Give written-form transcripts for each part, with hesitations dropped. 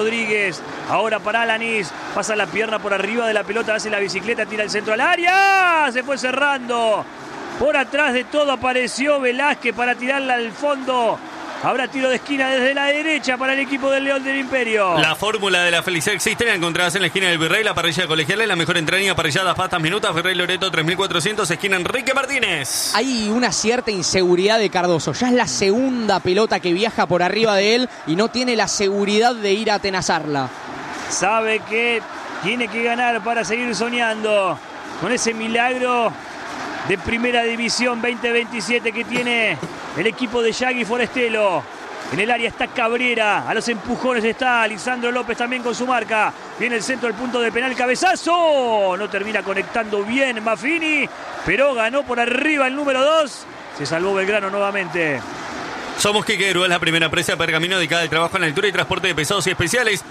Rodríguez, ahora para Alanis, pasa la pierna por arriba de la pelota, hace la bicicleta, tira el centro al área, se fue cerrando. Por atrás de todo apareció Velázquez para tirarla al fondo. Habrá tiro de esquina desde la derecha para el equipo del León del Imperio. La fórmula de la felicidad existe. La encontrarás en la esquina del Virrey, la parrilla colegial, la mejor entraña, parrilladas, pastas, minutas, Virrey Loreto 3400, esquina Enrique Martínez. Hay una cierta inseguridad de Cardoso. Ya es la segunda pelota que viaja por arriba de él y no tiene la seguridad de ir a atenazarla. Sabe que tiene que ganar para seguir soñando con ese milagro de Primera División 2027 que tiene el equipo de Yagui Forestelo. En el área está Cabrera, a los empujones está Lisandro López también con su marca. Viene el centro del punto de penal, cabezazo. No termina conectando bien Maffini, pero ganó por arriba el número 2. Se salvó Belgrano nuevamente. Somos Quiquero, es la primera empresa de Pergamino dedicada al trabajo en altura y transporte de pesados y especiales.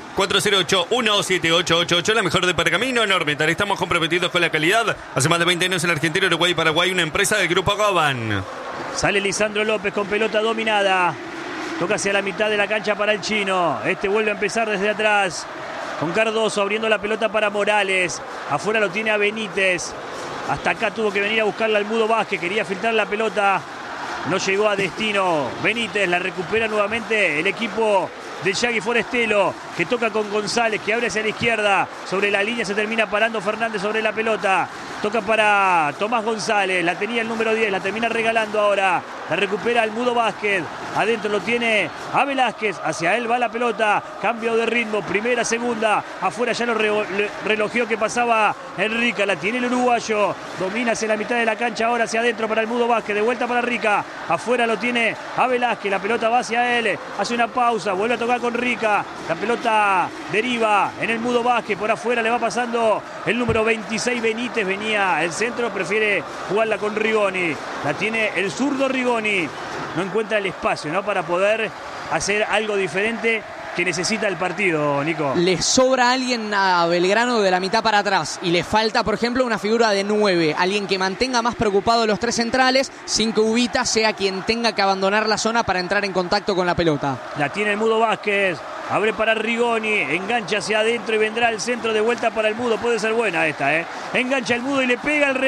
408-17888, la mejor de Pergamino, enorme. Estamos comprometidos con la calidad. Hace más de 20 años en Argentina, Uruguay y Paraguay, una empresa del Grupo Goban. Sale Lisandro López con pelota dominada. Toca hacia la mitad de la cancha para el chino. Este vuelve a empezar desde atrás. Con Cardoso abriendo la pelota para Morales. Afuera lo tiene a Benítez. Hasta acá tuvo que venir a buscarla al Mudo Vázquez. Quería filtrar la pelota. No llegó a destino. Benítez la recupera nuevamente el equipo del Yagui Forestelo, que toca con González, que abre hacia la izquierda. Sobre la línea se termina parando Fernández sobre la pelota. Toca para Tomás González. La tenía el número 10, la termina regalando ahora. La recupera el Mudo Vázquez. Adentro lo tiene a Velázquez. Hacia él va la pelota. Cambio de ritmo. Primera, segunda. Afuera ya lo relojeó que pasaba Enrica. La tiene el uruguayo. Domina hacia la mitad de la cancha. Ahora hacia adentro para el Mudo Vázquez. De vuelta para Rica. Afuera lo tiene a Velázquez. La pelota va hacia él. Hace una pausa. Vuelve a tocar con Rica. La pelota deriva en el Mudo Vázquez. Por afuera le va pasando el número 26 Benítez. Venía el centro. Prefiere jugarla con Rigoni. La tiene el zurdo Rigoni. No encuentra el espacio, ¿no?, para poder hacer algo diferente que necesita el partido, Nico. Le sobra alguien a Belgrano de la mitad para atrás y le falta, por ejemplo, una figura de 9, alguien que mantenga más preocupado los tres centrales sin que Ubita sea quien tenga que abandonar la zona para entrar en contacto con la pelota. La tiene el Mudo Vázquez. Abre para Rigoni, engancha hacia adentro y vendrá el centro de vuelta para el Mudo. Puede ser buena esta, ¿eh? Engancha el Mudo y le pega el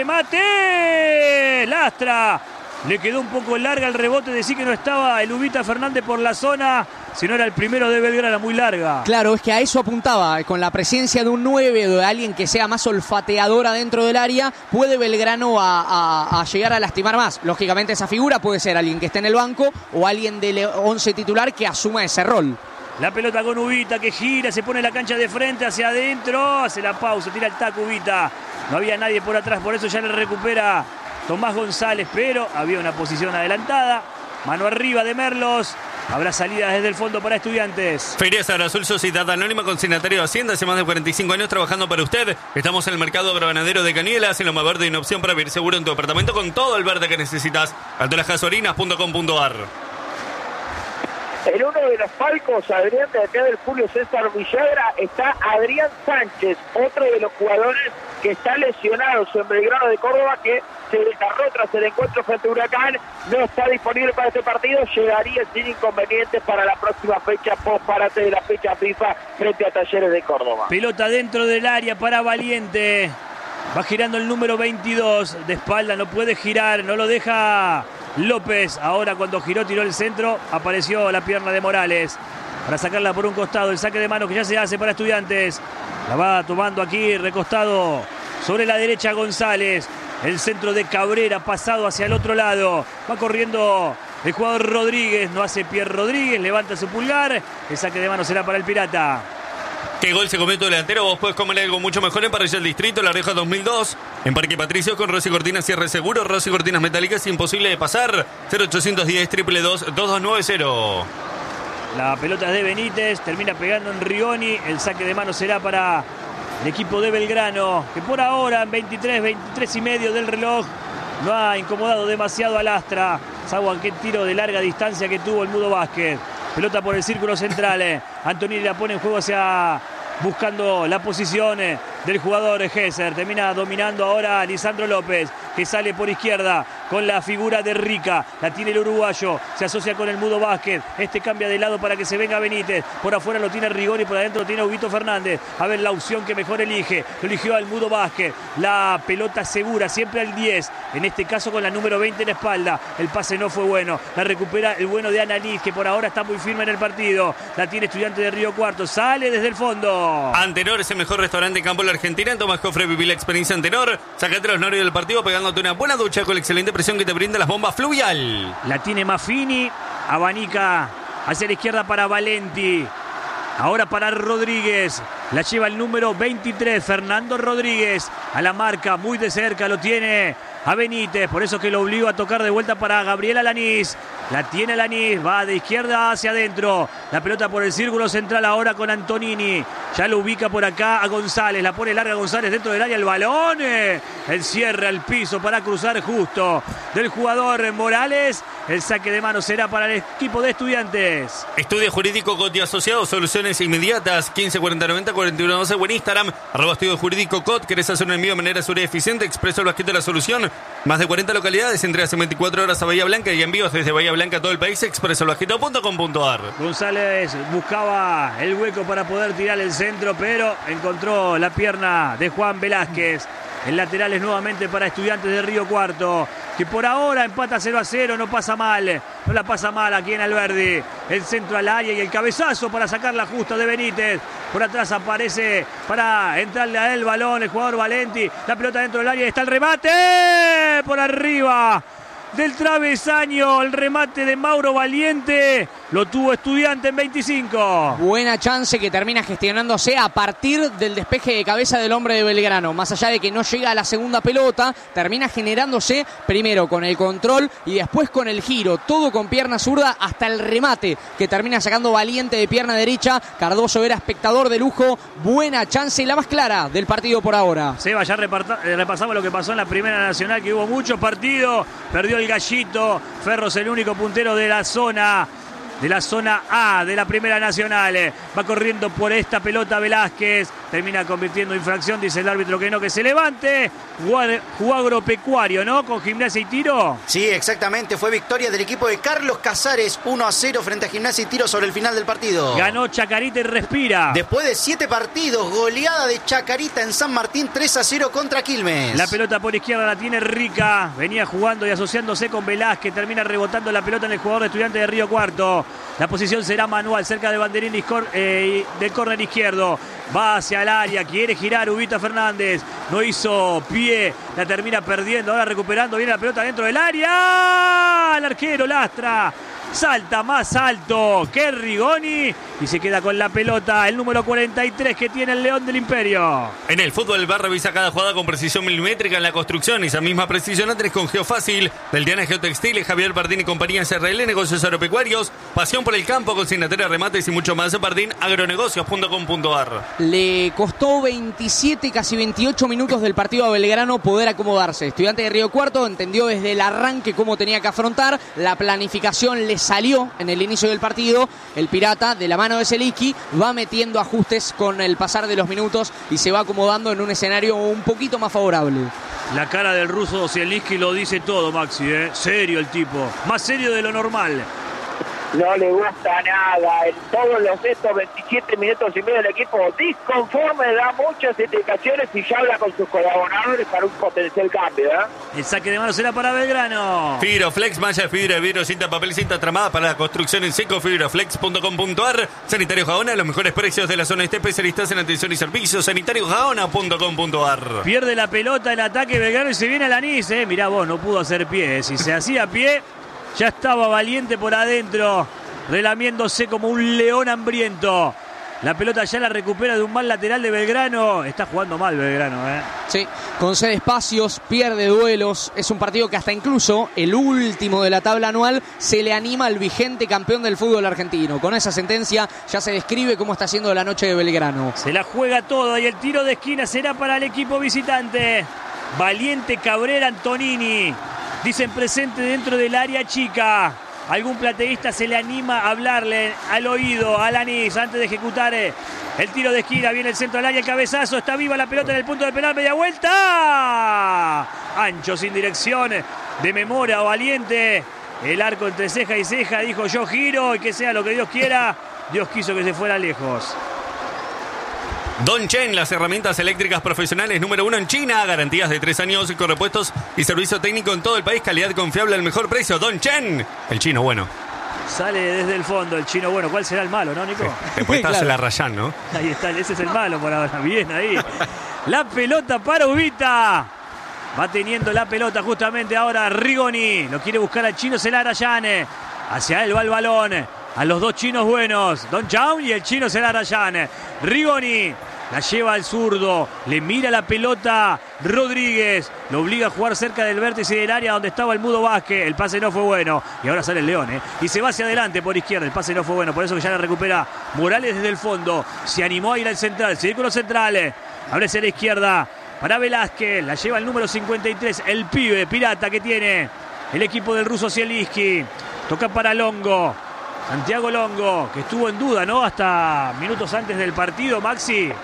remate. Lastra. Le quedó un poco larga el rebote, decir que no estaba el Ubita Fernández por la zona, sino era el primero de Belgrano, muy larga. Claro, es que a eso apuntaba, con la presencia de un 9 o de alguien que sea más olfateadora dentro del área, puede Belgrano a llegar a lastimar más. Lógicamente esa figura puede ser alguien que esté en el banco o alguien del 11 titular que asuma ese rol. La pelota con Ubita que gira, se pone la cancha de frente hacia adentro, hace la pausa, tira el taco Ubita. No había nadie por atrás, por eso ya le recupera Tomás González, pero había una posición adelantada. Mano arriba de Merlos. Habrá salida desde el fondo para Estudiantes. Feria San Azul, Sociedad Anónima, consignatario de Hacienda, hace más de 45 años trabajando para usted. Estamos en el mercado agroganadero de Canielas, en Loma Verde, y una opción para vivir seguro en tu apartamento con todo el verde que necesitas. Altolasgasolinas.com.ar. En uno de los palcos, Adrián, de acá del Julio César Villagra, está Adrián Sánchez, otro de los jugadores que está lesionado en Belgrano de Córdoba, que se desgarró tras el encuentro frente a Huracán. No está disponible para este partido, llegaría sin inconvenientes para la próxima fecha, post-parate de la fecha FIFA frente a Talleres de Córdoba. Pelota dentro del área para Valiente. Va girando el número 22, de espalda, no puede girar, no lo deja López. Ahora cuando giró, tiró el centro, apareció la pierna de Morales para sacarla por un costado. El saque de mano que ya se hace para Estudiantes. La va tomando aquí, recostado sobre la derecha González. El centro de Cabrera, pasado hacia el otro lado. Va corriendo el jugador Rodríguez, no hace Pierre Rodríguez, levanta su pulgar. El saque de mano será para el Pirata. ¿Qué gol se comió tu delantero? Vos podés comer algo mucho mejor en Parrilla del Distrito, La Rioja 2002. En Parque Patricios con Rosy Cortinas Cierre Seguro, Rosy Cortinas Metálicas, imposible de pasar. 0810 222 2290. La pelota es de Benítez, termina pegando en Rigoni. El saque de mano será para el equipo de Belgrano, que por ahora en 23 y medio del reloj no ha incomodado demasiado a Lastra, salvo aquel tiro de larga distancia que tuvo el Mudo Vázquez. Pelota por el círculo central. Antonini la pone en juego hacia buscando la posición del jugador Gesser. Termina dominando ahora Lisandro López, que sale por izquierda con la figura de Rica. La tiene el uruguayo, se asocia con el Mudo Vázquez. Este cambia de lado para que se venga Benítez. Por afuera lo tiene Rigoni, por adentro lo tiene Huguito Fernández. A ver la opción que mejor elige. Lo eligió al Mudo Vázquez. La pelota segura, siempre al 10. En este caso con la número 20 en la espalda. El pase no fue bueno. La recupera el bueno de Ananís, que por ahora está muy firme en el partido. La tiene Estudiante de Río Cuarto. Sale desde el fondo. Antenor es el mejor restaurante en campo de la Argentina. En Tomás Cofre viví la experiencia Antenor. Sacate los nervios del partido pegándote una buena ducha con la excelente presión que te brinda las bombas Fluvial. La tiene Maffini. Abanica hacia la izquierda para Valenti. Ahora para Rodríguez. La lleva el número 23, Fernando Rodríguez. A la marca, muy de cerca, lo tiene a Benítez. Por eso que lo obligó a tocar de vuelta para Gabriel Alanís. La tiene Alanís, va de izquierda hacia adentro. La pelota por el círculo central ahora con Antonini. Ya lo ubica por acá a González. La pone larga González dentro del área. El balón. El cierre al piso para cruzar justo del jugador Morales. El saque de mano será para el equipo de Estudiantes. Estudio Jurídico COT y Asociados, soluciones inmediatas. 15 40 90 41 12 o en Instagram, @Estudio Jurídico COT. ¿Querés hacer un envío de manera segura y eficiente? Expreso el Basquete de la Solución. Más de 40 localidades, entregas en 24 horas a Bahía Blanca y envíos desde Bahía Blanca a todo el país. expresolbasquete.com.ar. González buscaba el hueco para poder tirar el centro, pero encontró la pierna de Juan Velázquez. El lateral es nuevamente para Estudiantes de Río Cuarto, que por ahora empata 0-0, no pasa mal. No la pasa mal aquí en Alberdi. El centro al área y el cabezazo para sacarla justo de Benítez. Por atrás aparece para entrarle a él el balón el jugador Valenti. La pelota dentro del área y está el remate por arriba del travesaño. El remate de Mauro Valiente lo tuvo Estudiante en 25. Buena chance que termina gestionándose a partir del despeje de cabeza del hombre de Belgrano. Más allá de que no llega a la segunda pelota, termina generándose primero con el control y después con el giro. Todo con pierna zurda hasta el remate que termina sacando Valiente de pierna derecha. Cardoso era espectador de lujo. Buena chance, la más clara del partido por ahora. Seba, ya repasamos lo que pasó en la Primera Nacional, que hubo muchos partidos. Perdió el Gallito. Ferros, el único puntero de la zona A de la Primera Nacional. Va corriendo por esta pelota Velázquez. Termina convirtiendo infracción, dice el árbitro que se levante. Jugó Agropecuario, ¿no? Con Gimnasia y Tiro. Sí, exactamente. Fue victoria del equipo de Carlos Casares, 1-0 frente a Gimnasia y Tiro sobre el final del partido. Ganó Chacarita y Respira. Después de 7 partidos, goleada de Chacarita en San Martín, 3-0 contra Quilmes. La pelota por izquierda la tiene Rica. Venía jugando y asociándose con Velázquez. Termina rebotando la pelota en el jugador de Estudiantes de Río Cuarto. La posición será manual, cerca del banderín del córner izquierdo. Va hacia el área, quiere girar Huguito Fernández. No hizo pie, la termina perdiendo. Ahora recuperando, viene la pelota dentro del área. El arquero Lastra salta más alto que Rigoni y se queda con la pelota el número 43 que tiene el León del Imperio. En el fútbol, el bar revisa cada jugada con precisión milimétrica. En la construcción, esa misma precisión la tenés con Geofácil, del Diana Geotextiles, Javier Pardín y compañía SRL, negocios agropecuarios, pasión por el campo, consignataria, remates y mucho más. Pardín, agronegocios.com.ar. Le costó 27, casi 28 minutos del partido a Belgrano poder acomodarse. Estudiante de Río Cuarto entendió desde el arranque cómo tenía que afrontar. La planificación le salió en el inicio del partido. El Pirata, de la mano de Zielinski, va metiendo ajustes con el pasar de los minutos y se va acomodando en un escenario un poquito más favorable. La cara del ruso Zielinski lo dice todo, Maxi, ¿eh? Serio el tipo, más serio de lo normal. No le gusta nada. En todos estos 27 minutos y medio el equipo disconforme, da muchas indicaciones y ya habla con sus colaboradores para un potencial cambio, ¿eh? El saque de mano será para Belgrano. Fibroflex, malla de fibra de vidrio, cinta, papel, cinta tramada para la construcción en seco. Fibroflex.com.ar. Sanitario Gaona, los mejores precios de la zona este, especialistas en atención y servicios. Sanitariogaona.com.ar. Pierde la pelota en ataque Belgrano y se viene Alanís, ¿eh? Mirá vos, no pudo hacer pie. Si se hacía pie, ya estaba Valiente por adentro, relamiéndose como un león hambriento. La pelota ya la recupera de un mal lateral de Belgrano. Está jugando mal Belgrano, ¿eh? Sí, concede espacios, pierde duelos. Es un partido que hasta incluso el último de la tabla anual se le anima al vigente campeón del fútbol argentino. Con esa sentencia ya se describe cómo está siendo la noche de Belgrano. Se la juega todo y el tiro de esquina será para el equipo visitante. Valiente, Cabrera, Antonini. Dicen presente dentro del área chica. algún plateísta se le anima a hablarle al oído a Lanís antes de ejecutar el tiro de esquina. Viene el centro al área, el cabezazo, está viva la pelota en el punto del penal, media vuelta. Ancho, sin dirección, de memoria o valiente. El arco entre ceja y ceja, dijo yo giro y que sea lo que Dios quiera. Dios quiso que se fuera lejos. Dongchen, las herramientas eléctricas profesionales número 1 en China. Garantías de 3 años con repuestos y servicio técnico en todo el país. Calidad confiable al mejor precio. Dongchen, el chino bueno. Sale desde el fondo el chino bueno. ¿Cuál será el malo, no, Nico? Sí. Después está Claro. la Rayán, ¿no? Ahí está, ese es el malo por ahora. Bien ahí. La pelota para Ubita. Va teniendo la pelota justamente ahora Rigoni. Lo quiere buscar al chino Celarayán. Hacia él va el balón. A los dos chinos buenos. Don Chaun y el chino Celarayán. Rigoni. La lleva al zurdo, le mira la pelota Rodríguez, lo obliga a jugar cerca del vértice del área donde estaba el Mudo Vázquez. El pase no fue bueno y ahora sale el León, y se va hacia adelante por izquierda. El pase no fue bueno, por eso que ya la recupera Morales desde el fondo. Se animó a ir al central, círculo central, abre hacia la izquierda para Velázquez, la lleva el número 53, el pibe pirata que tiene el equipo del ruso Zielinski. Toca para Longo, Santiago Longo, que estuvo en duda, ¿no? Hasta minutos antes del partido, Maxi.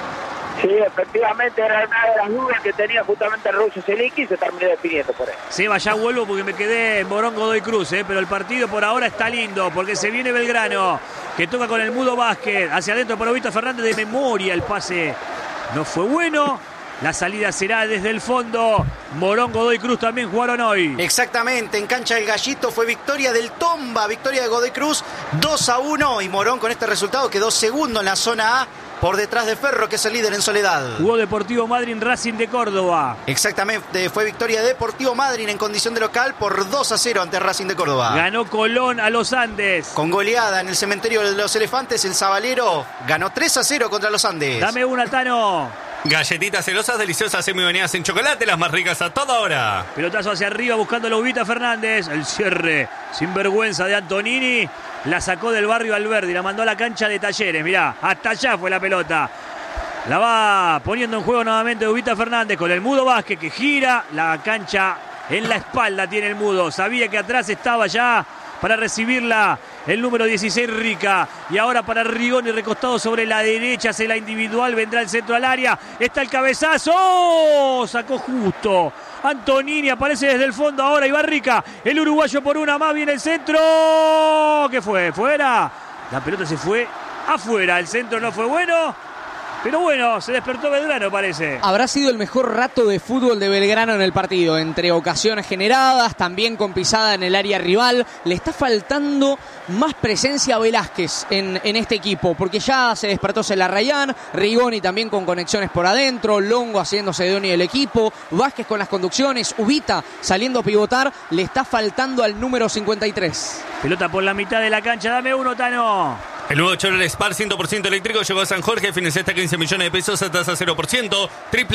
Sí, efectivamente era una de las dudas que tenía justamente el ruso Zielinski y se terminó definiendo por él. Seba, ya vuelvo porque me quedé en Morón Godoy Cruz, pero el partido por ahora está lindo porque se viene Belgrano, que toca con el Mudo Vázquez, hacia adentro por Ubita Fernández, de memoria el pase no fue bueno. La salida será desde el fondo. Morón Godoy Cruz también jugaron hoy. Exactamente, en cancha del Gallito fue victoria del Tomba, victoria de Godoy Cruz 2-1 y Morón con este resultado quedó segundo en la zona A por detrás de Ferro, que es el líder en soledad. Jugó Deportivo Madryn Racing de Córdoba. Exactamente, fue victoria de Deportivo Madryn en condición de local por 2-0 ante Racing de Córdoba. Ganó Colón a los Andes. Con goleada en el cementerio de los Elefantes, el Sabalero ganó 3-0 contra los Andes. Dame una, Tano. Galletitas celosas, deliciosas, semi-bañadas en chocolate, las más ricas a toda hora. Pelotazo hacia arriba buscando a Ubita Fernández. El cierre sin vergüenza de Antonini. La sacó del barrio Alberdi, la mandó a la cancha de Talleres. Mirá, hasta allá fue la pelota. La va poniendo en juego nuevamente Ubita Fernández con el Mudo Vázquez que gira. La cancha en la espalda tiene el Mudo. Sabía que atrás estaba ya para recibirla el número 16 Rica. Y ahora para Rigoni recostado sobre la derecha. Hace la individual, vendrá el centro al área. Está el cabezazo. ¡Oh! Sacó justo. Antonini aparece desde el fondo ahora y va Rica. El uruguayo por una más, viene el centro. ¿Qué fue? ¿Fuera? La pelota se fue afuera. El centro no fue bueno. Pero bueno, se despertó Belgrano, parece. Habrá sido el mejor rato de fútbol de Belgrano en el partido, entre ocasiones generadas, también con pisada en el área rival. Le está faltando más presencia a Velázquez en este equipo, porque ya se despertó Celarayán, Rigoni también con conexiones por adentro, Longo haciéndose de dueño del equipo, Vázquez con las conducciones, Ubita saliendo a pivotar. Le está faltando al número 53. Pelota por la mitad de la cancha, dame uno, Tano. El nuevo Chevrolet Spark 100% eléctrico llegó a San Jorge. Financia hasta 15 millones de pesos a tasa 0%.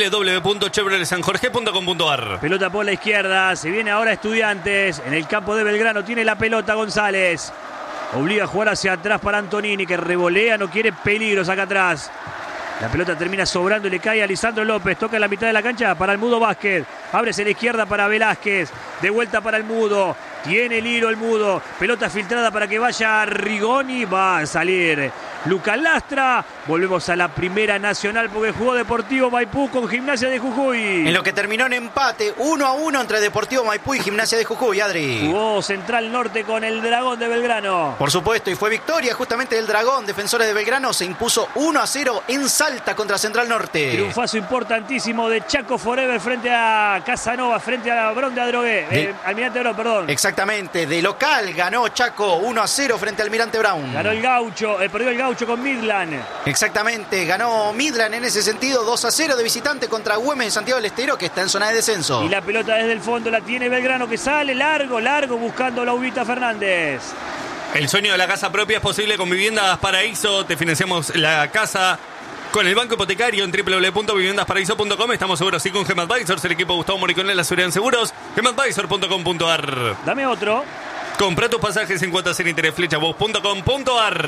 www.chevroletsanjorge.com.ar. Pelota por la izquierda. Se viene ahora Estudiantes. En el campo de Belgrano tiene la pelota González. Obliga a jugar hacia atrás para Antonini, que revolea, no quiere peligros acá atrás. La pelota termina sobrando y le cae a Lisandro López. Toca en la mitad de la cancha para el Mudo Vázquez. Ábrese la izquierda para Velázquez. De vuelta para el Mudo. Tiene el hilo el Mudo. Pelota filtrada para que vaya Rigoni. Va a salir Lucas Lastra. Volvemos a la Primera Nacional porque jugó Deportivo Maipú con Gimnasia de Jujuy. En lo que terminó en empate 1-1 entre Deportivo Maipú y Gimnasia de Jujuy, Adri. Jugó Central Norte con el Dragón de Belgrano. Por supuesto, y fue victoria justamente del Dragón. Defensores de Belgrano se impuso 1-0 en Salta contra Central Norte. Triunfazo importantísimo de Chaco Forever frente a Casanova, frente a Brón de Adrogué. Almirante Brown, perdón. Exactamente, de local ganó Chaco 1-0 frente al Almirante Brown. Ganó el Gaucho, perdió el Gaucho con Midland. Exactamente, ganó Midland en ese sentido 2-0 de visitante contra Güemes de Santiago del Estero, que está en zona de descenso. Y la pelota desde el fondo la tiene Belgrano, que sale largo buscando la Ubita Fernández. El sueño de la casa propia es posible con Viviendas Paraíso. Te financiamos la casa con el banco hipotecario en www.viviendasparaíso.com. Estamos seguros sí con GEMAdvisors, el equipo Gustavo Moricone, la seguridad en seguros. GEMAdvisor.com.ar. Dame otro. Compra tus pasajes en cuotas sin interés, flechavos.com.ar.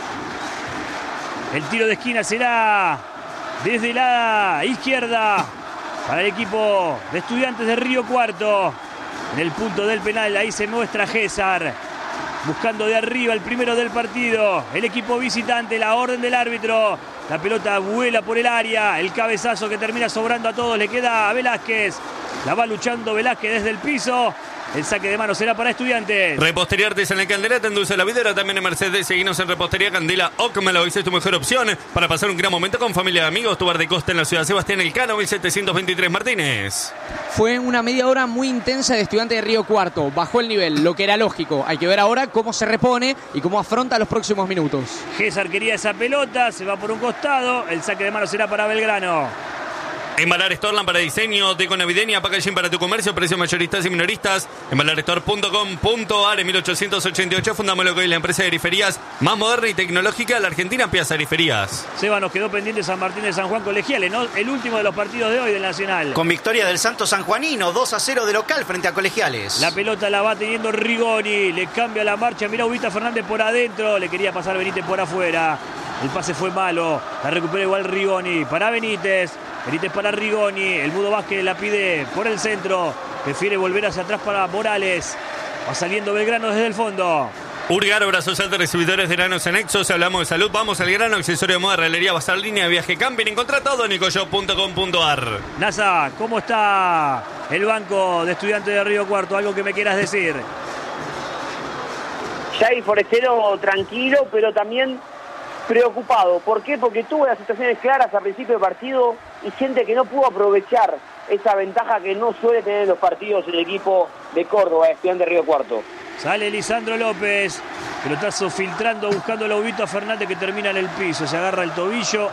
El tiro de esquina será desde la izquierda para el equipo de Estudiantes de Río Cuarto. En el punto del penal, ahí se muestra Gésar. buscando de arriba el primero del partido. El equipo visitante, la orden del árbitro. La pelota vuela por el área. El cabezazo que termina sobrando a todos le queda a Velázquez. La va luchando Velázquez desde el piso. El saque de mano será para Estudiantes. Repostería Artesanal Candela te endulza la vida. Ahora también en Mercedes. Seguinos en Repostería Candela Ocmelo. Hoy es tu mejor opción para pasar un gran momento con familia y amigos. Tu bar de costa en la ciudad Sebastián Elcano, 1723 Martínez. Fue una media hora muy intensa de Estudiantes de Río Cuarto. Bajó el nivel, lo que era lógico. Hay que ver ahora cómo se repone y cómo afronta los próximos minutos. Gésar quería esa pelota. Se va por un costado. El saque de mano será para Belgrano. Embalar Store, para diseño, deco navideña, packaging para tu comercio, precios mayoristas y minoristas. Embalarstore.com.ar. En 1888 fundamos lo que hoy es la empresa de griferías más moderna y tecnológica de la Argentina, Piazza Griferías. Seba, nos quedó pendiente San Martín de San Juan Colegiales, ¿no? El último de los partidos de hoy del Nacional. Con victoria del Santo Sanjuanino, 2-0 de local frente a Colegiales. La pelota la va teniendo Rigoni, le cambia la marcha, mirá Ubita Fernández por adentro, le quería pasar Benítez por afuera. El pase fue malo, la recupera igual Rigoni, para Benítez para Rigoni, el Mudo Vázquez la pide por el centro, prefiere volver hacia atrás para Morales, va saliendo Belgrano desde el fondo. Urgar, obra social de recibidores de granos anexos. Hablamos de salud, vamos al grano. Accesorio de moda, realería, bazar, línea, viaje, camping. Encontrá todo en nicoshop.com.ar. Nasa, ¿cómo está el banco de Estudiantes de Río Cuarto? ¿Algo que me quieras decir? Jay Forestero tranquilo, pero también preocupado. ¿Por qué? Porque tuvo las situaciones claras a principio de partido y siente que no pudo aprovechar esa ventaja que no suele tener en los partidos el equipo de Córdoba, Estudiantes de Río Cuarto. Sale Lisandro López, pelotazo filtrando, buscando a Ubita Fernández que termina en el piso, se agarra el tobillo.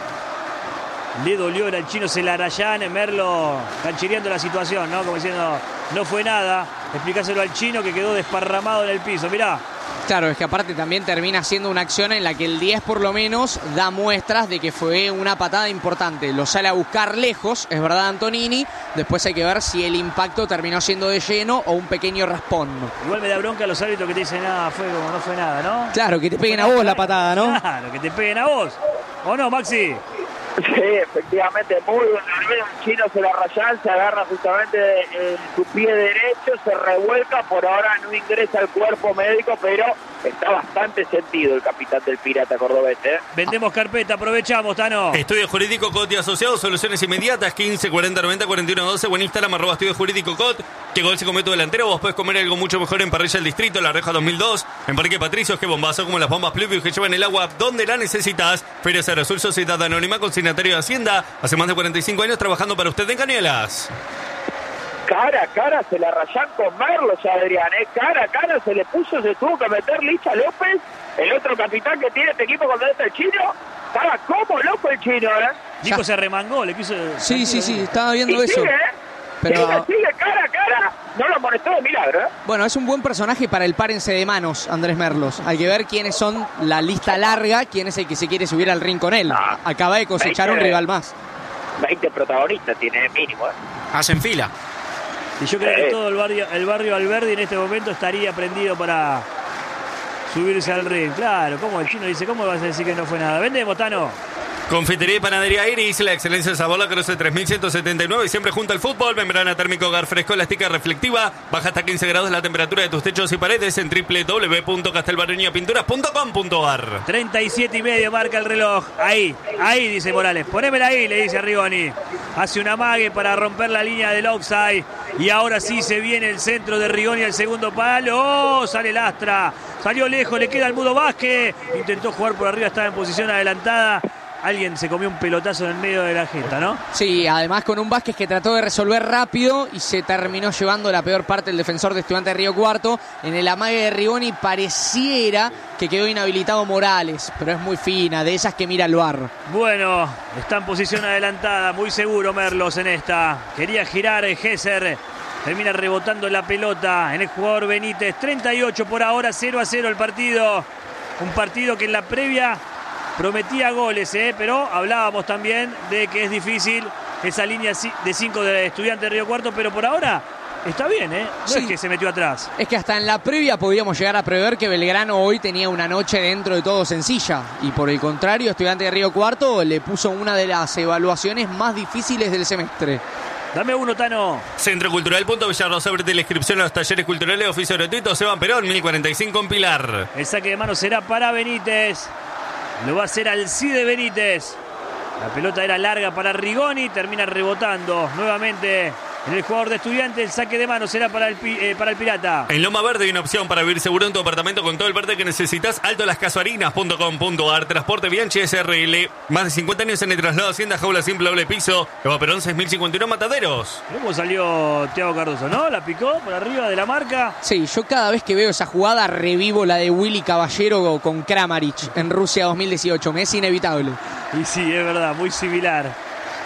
Le dolió, era el chino Celarayán, Merlo canchereando la situación, ¿no? Como diciendo, no fue nada. Explicáselo al chino que quedó desparramado en el piso, mirá. Claro, es que aparte también termina siendo una acción en la que el 10 por lo menos da muestras de que fue una patada importante. Lo sale a buscar lejos, es verdad Antonini. Después hay que ver si el impacto terminó siendo de lleno o un pequeño raspón. Igual me da bronca a los árbitros que te dicen, nada, fue como no fue nada, ¿no? Claro, que te peguen a vos la patada, ¿no? Claro, que te peguen a vos. ¿O no, Maxi? Sí, efectivamente, muy bien. El chino Celarayán se agarra justamente en su pie derecho, se revuelca, por ahora no ingresa al cuerpo médico, pero está bastante sentido el capitán del Pirata cordobés, ¿eh? Vendemos carpeta, aprovechamos, Tano. Estudio Jurídico COT y Asociados, soluciones inmediatas, 15 40 90 41 12, o en Instagram, @Estudio Jurídico COT. Que gol se come tu delantero, vos podés comer algo mucho mejor en Parrilla del Distrito, La Reja 2002, en Parque Patricios, que bombazo como las bombas Pluvius que llevan el agua donde la necesitas. Feria Azul, Sociedad Anónima, consignatario de Hacienda, hace más de 45 años trabajando para usted en Canielas. Cara a cara se la rayan con Merlo, ya Adrián, ¿eh? Cara a cara se le puso, se tuvo que meter Licha López, el otro capitán que tiene este equipo cuando está el chino. Estaba como loco el chino, ¿eh? Nico se remangó, le quiso... Sí, estaba viendo y eso. sigue, Pero... sigue cara a cara, no lo amonestó de milagro, ¿eh? Bueno, es un buen personaje para el párense de manos, Andrés Merlos. Hay que ver quiénes son la lista larga, quién es el que se quiere subir al ring con él. Acaba de cosechar un rival más. 20 protagonistas tiene mínimo, ¿eh? Hacen fila. Y yo creo que todo el barrio Alberdi en este momento estaría prendido para subirse al ring. Claro, como el chino dice, ¿cómo vas a decir que no fue nada? Vendemos, Tano. Confitería y Panadería Iris, la excelencia del sabor, la Cruce 3179 y siempre junto al fútbol. Membrana térmico hogar fresco, elástica reflectiva. Baja hasta 15 grados la temperatura de tus techos y paredes en www.castelbarreñapinturas.com.ar. 37:30 marca el reloj. Ahí dice Morales. Ponémela ahí, le dice a Rigoni. Hace un amague para romper la línea del offside. Y ahora sí se viene el centro de Rigoni al segundo palo. ¡Oh! Sale Lastra. Salió lejos, le queda al Mudo Vázquez. Intentó jugar por arriba, estaba en posición adelantada. Alguien se comió un pelotazo en el medio de la jeta, ¿no? Sí, además con un Vázquez que trató de resolver rápido y se terminó llevando la peor parte del defensor de Estudiantes de Río Cuarto. En el amague de Rigoni pareciera que quedó inhabilitado Morales, pero es muy fina, de esas que mira el VAR. Bueno, está en posición adelantada, muy seguro Merlos en esta. Quería girar Gesser, termina rebotando la pelota en el jugador Benítez. 38 por ahora, 0-0 el partido. Un partido que en la previa prometía goles, pero hablábamos también de que es difícil esa línea de 5 de Estudiantes de Río Cuarto, pero por ahora está bien, No sí. Es que se metió atrás. Es que hasta en la previa podríamos llegar a prever que Belgrano hoy tenía una noche dentro de todo sencilla. Y por el contrario, Estudiantes de Río Cuarto le puso una de las evaluaciones más difíciles del semestre. Dame uno, Tano. Centro Cultural Villarrosa, abre la inscripción a los talleres culturales de oficio gratuito. Esteban Perón, 1045 en Pilar. El saque de mano será para Benítez. Lo va a hacer Alcide Benítez. La pelota era larga para Rigoni. Termina rebotando nuevamente en el jugador de Estudiantes. El saque de mano será para el Pirata. En Loma Verde hay una opción para vivir seguro en tu apartamento con todo el verde que necesitas. altolascasuarinas.com.ar. Transporte Bianchi SRL. Más de 50 años en el traslado Hacienda, jaula simple, doble piso. Eva Perón, 6051 Mataderos. ¿Cómo salió Thiago Cardoso, no? La picó por arriba de la marca. Sí, yo cada vez que veo esa jugada revivo la de Willy Caballero con Kramaric en Rusia 2018. Me es inevitable. Y sí, es verdad, muy similar.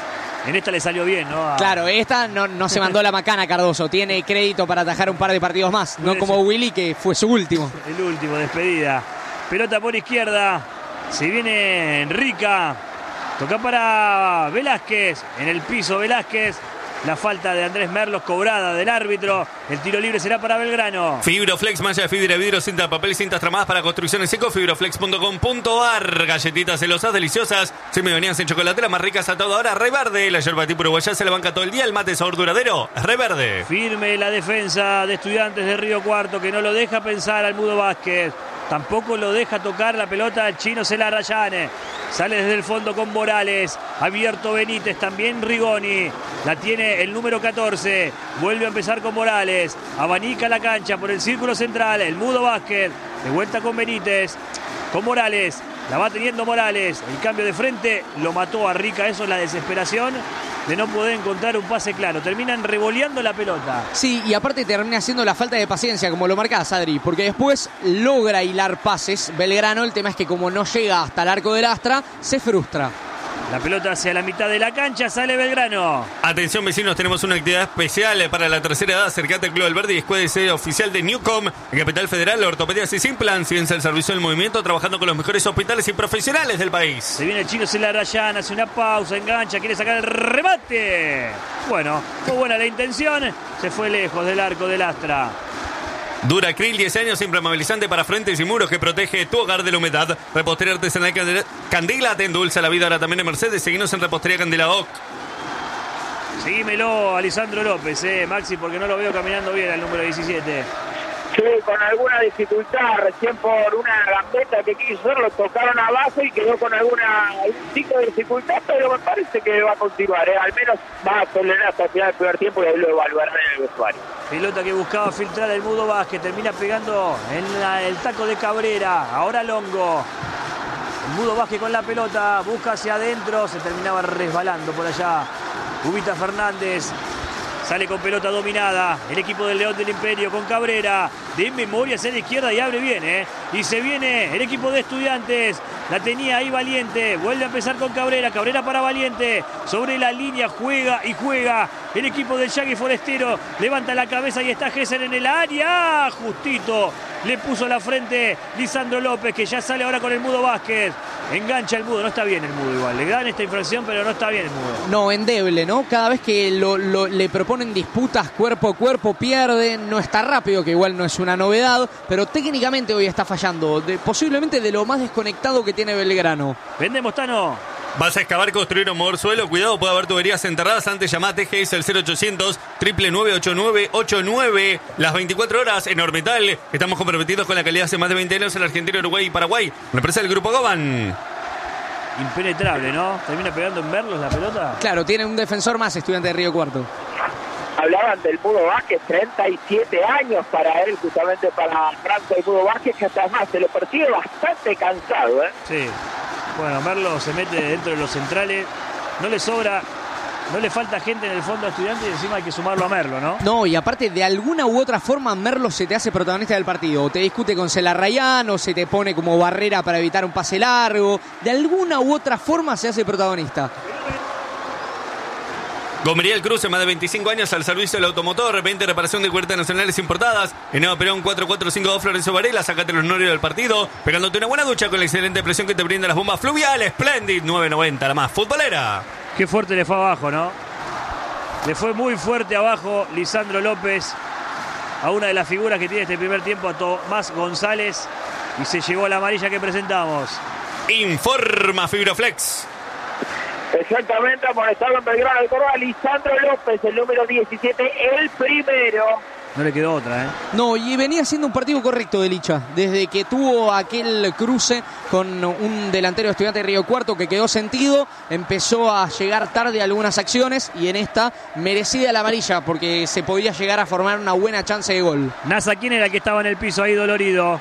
En esta le salió bien, ¿no? Claro, esta no se mandó la macana Cardoso. Tiene crédito para atajar un par de partidos más. No como Willy, que fue su último. El último, despedida. Pelota por izquierda. Se viene Rica. Toca para Velázquez. En el piso Velázquez. La falta de Andrés Merlos cobrada del árbitro. El tiro libre será para Belgrano. Fibroflex, malla de fibra, vidrio, cinta de papel y cintas tramadas para construcciones seco. Fibroflex.com.ar. Galletitas celosas, deliciosas, semidonías en chocolate, las más ricas a toda hora. Re Verde, la yerba tipo uruguaya se la banca todo el día. El mate sabor duradero, Re Verde. Firme la defensa de Estudiantes de Río Cuarto, que no lo deja pensar al Mudo Vázquez. Tampoco lo deja tocar la pelota al chino Celarayán. Sale desde el fondo con Morales. Abierto Benítez, también Rigoni. La tiene el número 14. Vuelve a empezar con Morales. Abanica la cancha por el círculo central. El Mudo Vázquez. De vuelta con Benítez. Con Morales. La va teniendo Morales. El cambio de frente lo mató a Rica. Eso es la desesperación de no poder encontrar un pase claro. Terminan revoleando la pelota. Sí, y aparte termina haciendo la falta de paciencia, como lo marcás, Adri, porque después logra hilar pases Belgrano. El tema es que como no llega hasta el arco del Astra, se frustra. La pelota hacia la mitad de la cancha, sale Belgrano. Atención vecinos, tenemos una actividad especial para la tercera edad. Acercate al Club del Verde y escuela de sede oficial de Newcom, en Capital Federal, Ortopedia y Simplan. Ciencia el servicio del movimiento, trabajando con los mejores hospitales y profesionales del país. Se viene el chino Celarayán, hace una pausa, engancha, quiere sacar el remate. Bueno, fue buena la intención, se fue lejos del arco del Astra. Duracril, 10 años, impermeabilizante para frentes y muros que protege tu hogar de la humedad. Repostería artesanal Candela te endulza la vida ahora también en Mercedes. Seguinos en Repostería Candela OC. Seguímelo, Alisandro López, Maxi, porque no lo veo caminando bien al número 17. Sí, con alguna dificultad, recién por una gambeta que quiso hacer, lo tocaron abajo y quedó con algún tipo de dificultad, pero me parece que va a continuar, al menos va a tolerar hasta el final del primer tiempo y ahí lo evaluarán en el vestuario. Pelota que buscaba filtrar el Mudo Vázquez, termina pegando en el taco de Cabrera, ahora Longo. El Mudo Vázquez con la pelota, busca hacia adentro, se terminaba resbalando por allá. Ubita Fernández. Sale con pelota dominada el equipo del León del Imperio con Cabrera. De memoria hacia la izquierda y abre bien, Y se viene el equipo de Estudiantes. La tenía ahí Valiente. Vuelve a empezar con Cabrera. Cabrera para Valiente. Sobre la línea juega y juega. El equipo del Yagui Forestero levanta la cabeza y está Gesser en el área. Justito. Le puso la frente Lisandro López, que ya sale ahora con el Mudo Vázquez. Engancha el Mudo, no está bien el Mudo igual. Le dan esta infracción, pero no está bien el Mudo. No, endeble, ¿no? Cada vez que le proponen disputas cuerpo a cuerpo, pierde. No está rápido, que igual no es una novedad, pero técnicamente hoy está fallando. Posiblemente de lo más desconectado que tiene Belgrano. Vendemos, Tano. ¿Vas a excavar, construir o mover suelo? Cuidado, puede haber tuberías enterradas. Antes llamá a TGS al 0800 999 las 24 horas en Orbital. Estamos comprometidos con la calidad hace más de 20 años en Argentina, Uruguay y Paraguay. Una empresa del Grupo Goban. Impenetrable, ¿no? Termina pegando en Merlos la pelota. Claro, tiene un defensor más, Estudiante de Río Cuarto. Hablaban del Mudo Vázquez, 37 años para él, justamente para Franco el Mudo Vázquez, que hasta más se lo percibe bastante cansado, Sí. Bueno, Merlos se mete dentro de los centrales. No le sobra, no le falta gente en el fondo a Estudiantes y encima hay que sumarlo a Merlo, ¿no? No, y aparte de alguna u otra forma Merlos se te hace protagonista del partido. O te discute con Celarayán o se te pone como barrera para evitar un pase largo. De alguna u otra forma se hace protagonista. Gomería El Cruce, más de 25 años al servicio del automotor, 20 reparación de cubiertas nacionales importadas. En Eva Perón 4452 Florencio Varela, sácate los norios del partido, pegándote una buena ducha con la excelente presión que te brinda las bombas fluviales. Splendid 990, la más futbolera. Qué fuerte le fue abajo, ¿no? Le fue muy fuerte abajo Lisandro López a una de las figuras que tiene este primer tiempo, a Tomás González, y se llevó la amarilla que presentamos. Informa Fibroflex. Exactamente, amonestado en Belgrano de Córdoba, Lisandro López, el número 17, el primero. No le quedó otra, ¿eh? No, y venía siendo un partido correcto de Licha, desde que tuvo aquel cruce con un delantero de Estudiantes de Río Cuarto que quedó sentido, empezó a llegar tarde a algunas acciones y en esta merecida la amarilla porque se podía llegar a formar una buena chance de gol. Nasa, ¿quién era el que estaba en el piso ahí dolorido?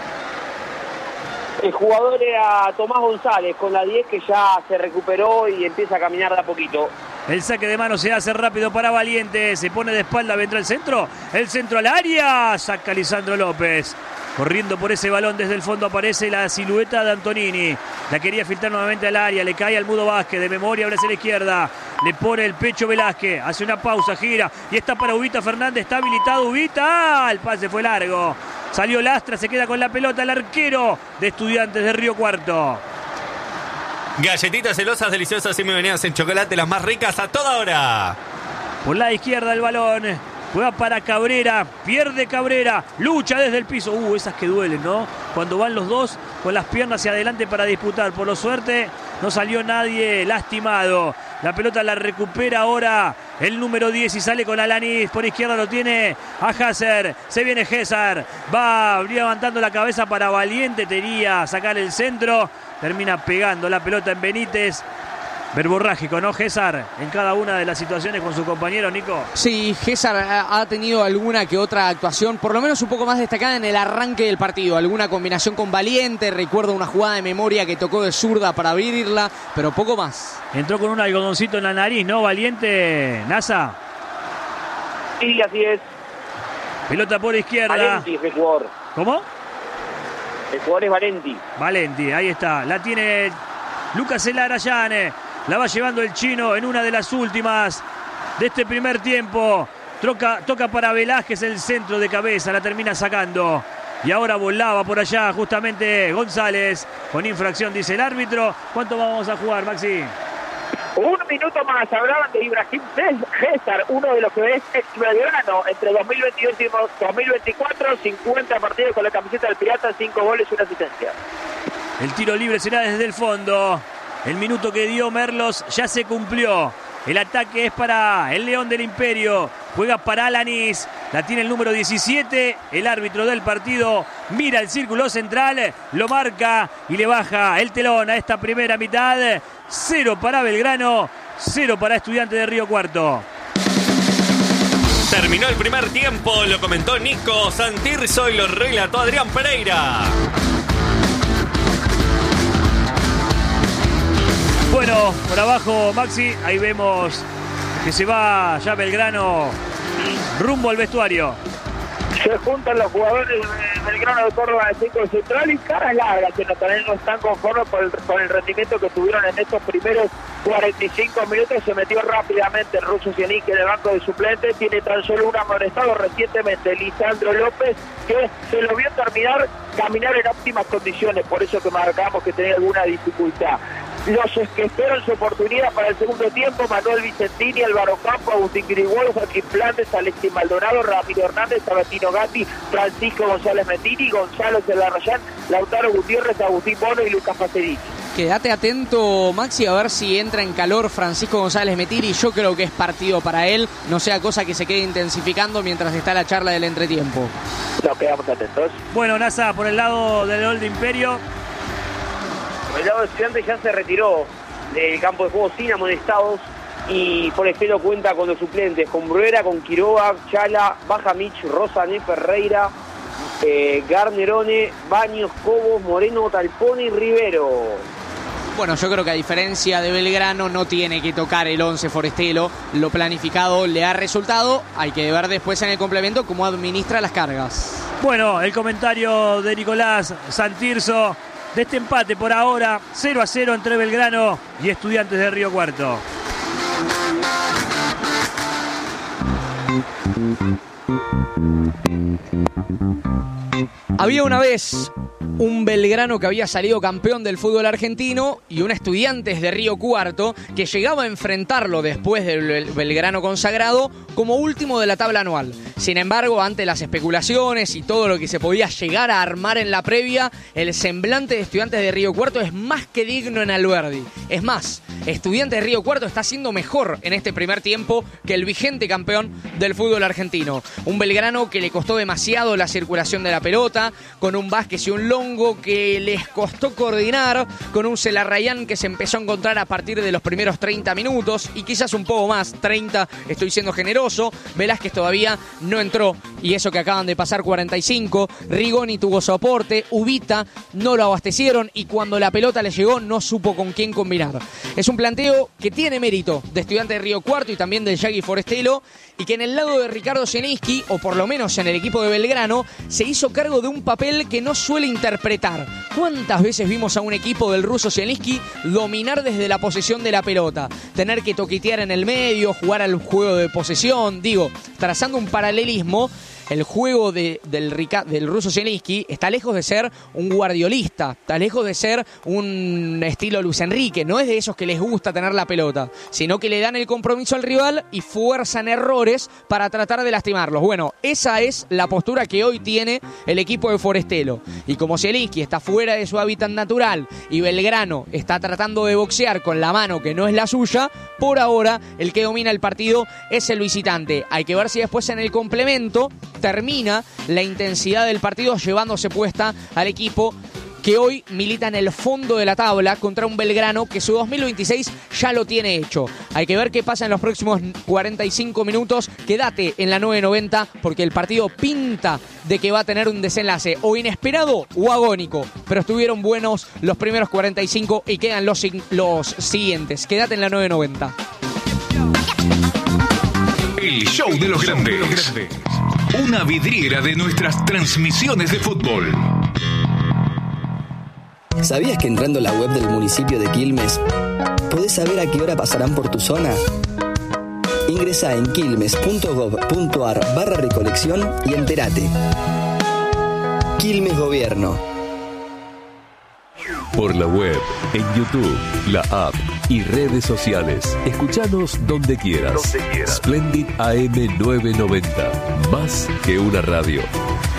El jugador era Tomás González con la 10 que ya se recuperó y empieza a caminar de a poquito. El saque de mano se hace rápido para Valiente. Se pone de espalda, vendrá el centro. El centro al área. Saca Lisandro López. Corriendo por ese balón desde el fondo aparece la silueta de Antonini. La quería filtrar nuevamente al área. Le cae al Mudo Vázquez. De memoria abre hacia la izquierda. Le pone el pecho Velázquez. Hace una pausa, gira. Y está para Ubita Fernández. Está habilitado Ubita. El pase fue largo. Salió Lastra. Se queda con la pelota el arquero de Estudiantes de Río Cuarto. Galletitas celosas, deliciosas y muy venidas en chocolate, las más ricas a toda hora. Por la izquierda el balón. Juega para Cabrera. Pierde Cabrera. Lucha desde el piso. Esas que duelen, ¿no? Cuando van los dos con las piernas hacia adelante para disputar. Por lo suerte no salió nadie lastimado. La pelota la recupera ahora el número 10 y sale con Alanis. Por izquierda lo tiene a Hasser. Se viene César. Va levantando la cabeza para Valiente. Quería sacar el centro. Termina pegando la pelota en Benítez. Verborrágico, ¿no, César? En cada una de las situaciones con su compañero, Nico. Sí, César ha tenido alguna que otra actuación, por lo menos un poco más destacada en el arranque del partido. Alguna combinación con Valiente, recuerdo una jugada de memoria que tocó de zurda para abrirla, pero poco más. Entró con un algodoncito en la nariz, ¿no, Valiente, Nasa? Sí, así es. Pelota por izquierda. Valenti es el jugador. ¿Cómo? El jugador es Valenti. Valenti, ahí está. La tiene Lucas Elarayán. La va llevando el chino en una de las últimas de este primer tiempo. Toca para Velázquez el centro de cabeza. La termina sacando. Y ahora volaba por allá justamente González. Con infracción, dice el árbitro. ¿Cuánto vamos a jugar, Maxi? Un minuto más. Hablaban de Ibrahim César, uno de los que es ex Belgrano entre 2022 y 2024. 50 partidos con la camiseta del Pirata, 5 goles y una asistencia. El tiro libre será desde el fondo. El minuto que dio Merlos ya se cumplió. El ataque es para el León del Imperio. Juega para Alanis. La tiene el número 17. El árbitro del partido mira el círculo central. Lo marca y le baja el telón a esta primera mitad. 0 para Belgrano. 0 para Estudiantes de Río Cuarto. Terminó el primer tiempo. Lo comentó Nico Santirso y lo relató Adrián Pereira. Bueno, por abajo, Maxi, ahí vemos que se va ya Belgrano rumbo al vestuario. Se juntan los jugadores de Belgrano de Córdoba de 5 central y caras largas que también no están conformes con el rendimiento que tuvieron en estos primeros 45 minutos. Se metió rápidamente el ruso Cienic en el banco de suplentes. Tiene tan solo un amonestado recientemente, Lisandro López, que se lo vio caminar en óptimas condiciones. Por eso que marcamos que tenía alguna dificultad. Los que esperan su oportunidad para el segundo tiempo: Manuel Vicentini, Álvaro Campo, Agustín Grigol, Joaquín Plantes, Alexis Maldonado, Ramiro Hernández, Sabatino Gatti, Francisco González Metini, Gonzalo Celarrayán, Lautaro Gutiérrez, Agustín Bono y Lucas Facerici. Quédate atento, Maxi, a ver si entra en calor Francisco González Metini. Yo creo que es partido para él, no sea cosa que se quede intensificando mientras está la charla del entretiempo. Nos quedamos atentos. Bueno, Nasa, por el lado del Gol de Imperio. El lado de Estudiantes ya se retiró del campo de juego sin amonestados y por espero cuenta con los suplentes, con Bruera, con Quiroga, Chala, Bajamich, Rosané, Ferreira, Garnerone, Baños, Cobos, Moreno, Talpone y Rivero. Bueno, yo creo que a diferencia de Belgrano no tiene que tocar el 11 Forestelo. Lo planificado le ha resultado. Hay que ver después en el complemento cómo administra las cargas. Bueno, el comentario de Nicolás Santirso de este empate por ahora, 0-0 entre Belgrano y Estudiantes de Río Cuarto. Había una vez un Belgrano que había salido campeón del fútbol argentino y un Estudiantes de Río Cuarto que llegaba a enfrentarlo después del Belgrano consagrado como último de la tabla anual. Sin embargo, ante las especulaciones y todo lo que se podía llegar a armar en la previa, el semblante de Estudiantes de Río Cuarto es más que digno en Alberdi. Es más, Estudiantes de Río Cuarto está siendo mejor en este primer tiempo que el vigente campeón del fútbol argentino. Un Belgrano que le costó demasiado la circulación de la pelota, con un Vázquez y un Longo que les costó coordinar, con un Celarrayán que se empezó a encontrar a partir de los primeros 30 minutos y quizás un poco más, 30, estoy siendo generoso. Velázquez todavía no entró y eso que acaban de pasar 45. Rigoni tuvo soporte, Ubita no lo abastecieron y cuando la pelota le llegó no supo con quién combinar. Es un planteo que tiene mérito de Estudiantes de Río Cuarto y también del Yagui Forestelo, y que en el lado de Ricardo Zielinski, o por lo menos en el equipo de Belgrano, se hizo cargo de un papel que no suele interpretar. ¿Cuántas veces vimos a un equipo del ruso Zielinski dominar desde la posesión de la pelota? Tener que toquetear en el medio, jugar al juego de posesión. Digo, trazando un paralelismo, el juego del ruso Zielinski está lejos de ser un guardiolista, está lejos de ser un estilo Luis Enrique. No es de esos que les gusta tener la pelota, sino que le dan el compromiso al rival y fuerzan errores para tratar de lastimarlos. Bueno, esa es la postura que hoy tiene el equipo de Forestelo. Y como Zielinski está fuera de su hábitat natural y Belgrano está tratando de boxear con la mano que no es la suya, por ahora el que domina el partido es el visitante. Hay que ver si después en el complemento termina la intensidad del partido llevándose puesta al equipo que hoy milita en el fondo de la tabla contra un Belgrano que su 2026 ya lo tiene hecho. Hay que ver qué pasa en los próximos 45 minutos. Quédate en la 990 porque el partido pinta de que va a tener un desenlace o inesperado o agónico. Pero estuvieron buenos los primeros 45 y quedan los siguientes. Quédate en la 990. El show de los grandes. Una vidriera de nuestras transmisiones de fútbol. ¿Sabías que entrando a la web del municipio de Quilmes podés saber a qué hora pasarán por tu zona? Ingresá en quilmes.gov.ar/recolección y entérate. Quilmes Gobierno. Por la web, en YouTube, la app y redes sociales. Escuchanos donde quieras. Splendid AM 990. Más que una radio.